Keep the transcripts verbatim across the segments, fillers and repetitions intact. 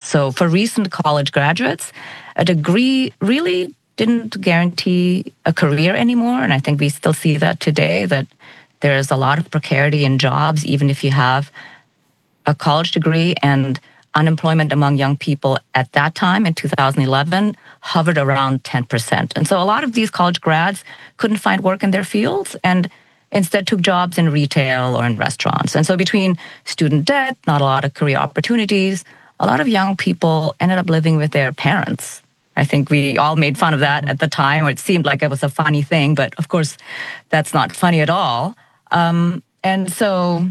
So for recent college graduates, a degree really didn't guarantee a career anymore. And I think we still see that today, that there's a lot of precarity in jobs, even if you have a college degree, and unemployment among young people at that time in two thousand eleven hovered around ten percent. And so a lot of these college grads couldn't find work in their fields and instead took jobs in retail or in restaurants. And so between student debt, not a lot of career opportunities, a lot of young people ended up living with their parents. I think we all made fun of that at the time. It seemed like it was a funny thing, but of course, that's not funny at all. Um, and so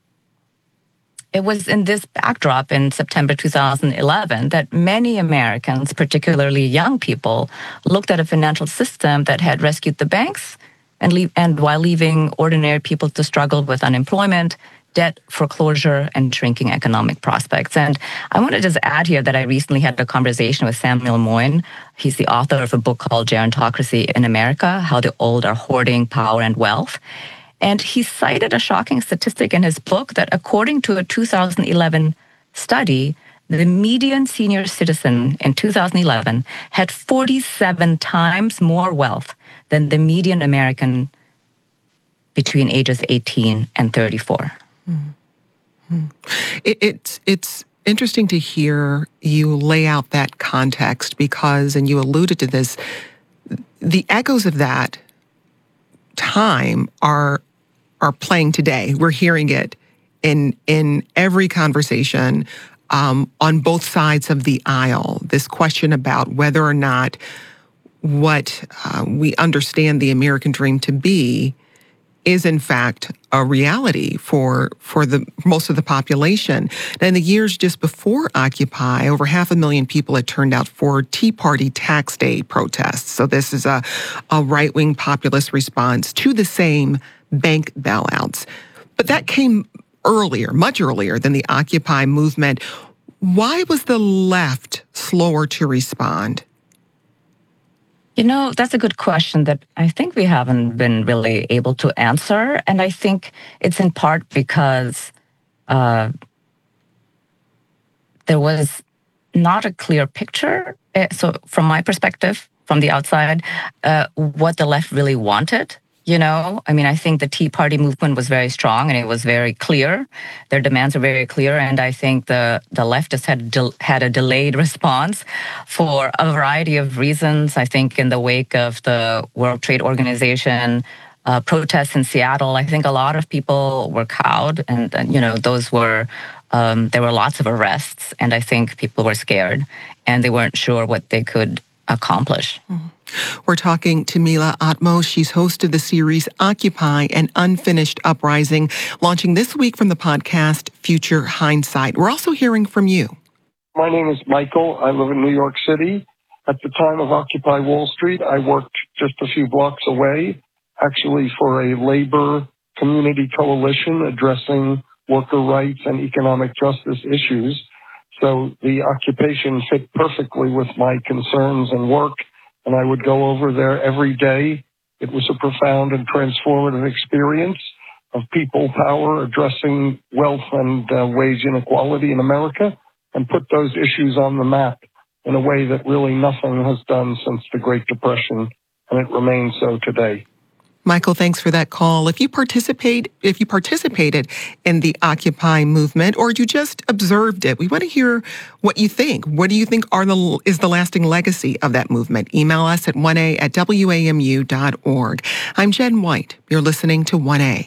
it was in this backdrop in September two thousand eleven that many Americans, particularly young people, looked at a financial system that had rescued the banks and, leave, and while leaving ordinary people to struggle with unemployment, debt, foreclosure, and shrinking economic prospects. And I want to just add here that I recently had a conversation with Samuel Moyn. He's the author of a book called Gerontocracy in America, How the Old Are Hoarding Power and Wealth. And he cited a shocking statistic in his book that according to a two thousand eleven study, the median senior citizen in two thousand eleven had forty-seven times more wealth than the median American between ages eighteen and thirty-four. Mm-hmm. It, it's it's interesting to hear you lay out that context because, and you alluded to this, the echoes of that time are are playing today. We're hearing it in in every conversation um, on both sides of the aisle. This question about whether or not what uh, we understand the American dream to be is in fact a reality for for the most of the population. And in the years just before Occupy, over half a million people had turned out for Tea Party tax day protests. So this is a, a right-wing populist response to the same bank bailouts. But that came earlier, much earlier than the Occupy movement. Why was the left slower to respond? You know, that's a good question that I think we haven't been really able to answer. And I think it's in part because uh, there was not a clear picture. So from my perspective, from the outside, uh, what the left really wanted. You know, I mean, I think the Tea Party movement was very strong and it was very clear. Their demands are very clear. And I think the, the leftists had, de- had a delayed response for a variety of reasons. I think in the wake of the World Trade Organization uh, protests in Seattle, I think a lot of people were cowed. And, and you know, those were, um, there were lots of arrests. And I think people were scared and they weren't sure what they could accomplish. Mm-hmm. We're talking to Mila Atmos. She's host of the series Occupy, an Unfinished Uprising, launching this week from the podcast Future Hindsight. We're also hearing from you. My name is Michael. I live in New York City. At the time of Occupy Wall Street, I worked just a few blocks away, actually for a labor community coalition addressing worker rights and economic justice issues. So the occupation fit perfectly with my concerns and work. And I would go over there every day. It was a profound and transformative experience of people power addressing wealth and uh, wage inequality in America and put those issues on the map in a way that really nothing has done since the Great Depression, and it remains so today. Michael, thanks for that call. If you participate, if you participated in the Occupy movement or you just observed it, we want to hear what you think. What do you think are the is the lasting legacy of that movement? Email us at one a at W A M U dot org. I'm Jen White. You're listening to one A.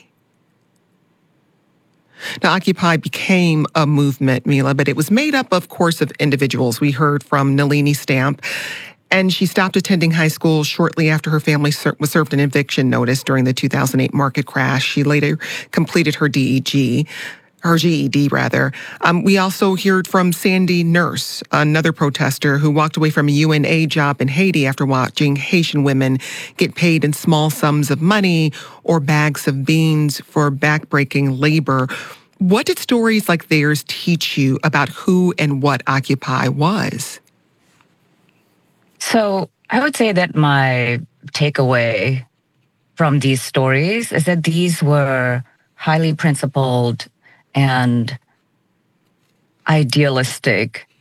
Now, Occupy became a movement, Mila, but it was made up, of course, of individuals. We heard from Nalini Stamp. And she stopped attending high school shortly after her family ser- was served an eviction notice during the two thousand eight market crash. She later completed her D E G, her G E D rather. Um, we also heard from Sandy Nurse, another protester who walked away from a U N A job in Haiti after watching Haitian women get paid in small sums of money or bags of beans for backbreaking labor. What did stories like theirs teach you about who and what Occupy was? So I would say that my takeaway from these stories is that these were highly principled and idealistic